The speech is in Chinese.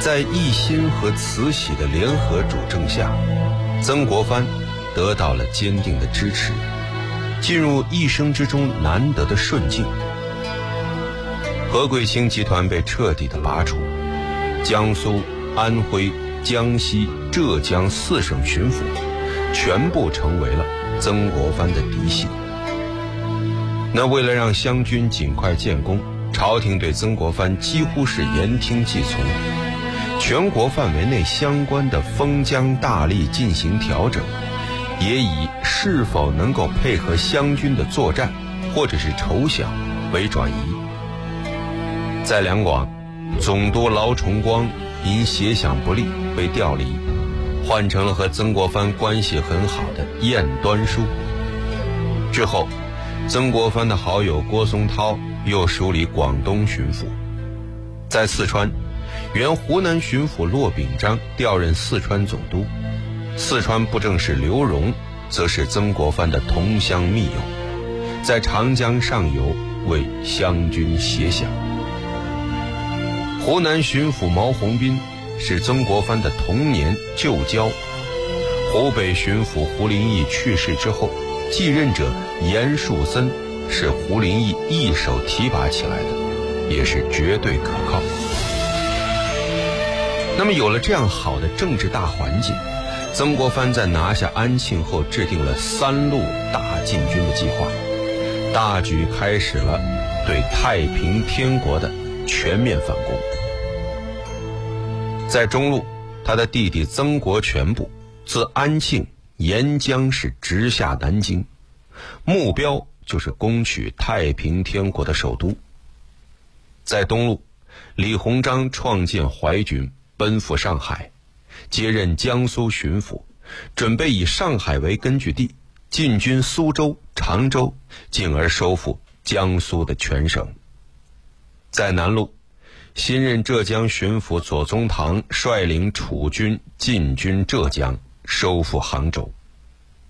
在奕欣和慈禧的联合主政下，曾国藩得到了坚定的支持，进入一生之中难得的顺境。何桂清集团被彻底的拔除，江苏、安徽、江西、浙江4省巡抚全部成为了曾国藩的嫡系。那为了让湘军尽快建功，朝廷对曾国藩几乎是言听计从，全国范围内相关的封疆大吏进行调整，也以是否能够配合湘军的作战或者是筹饷为转移。在两广，总督劳崇光因协饷不利被调离，换成了和曾国藩关系很好的晏端书。之后，曾国藩的好友郭松涛又署理广东巡抚。在四川，原湖南巡抚骆秉章调任四川总督，四川布政使刘荣则是曾国藩的同乡密友，在长江上游为湘军协饷。湖南巡抚毛鸿宾是曾国藩的童年旧交，湖北巡抚胡林翼去世之后，继任者严树森是胡林翼一手提拔起来的，也是绝对可靠。那么有了这样好的政治大环境，曾国藩在拿下安庆后制定了3路大进军的计划，大举开始了对太平天国的全面反攻。在中路，他的弟弟曾国荃部自安庆沿江是直下南京，目标就是攻取太平天国的首都。在东路，李鸿章创建淮军，奔赴上海，接任江苏巡抚，准备以上海为根据地，进军苏州、常州，进而收复江苏的全省。在南路，新任浙江巡抚左宗棠率领楚军进军浙江，收复杭州。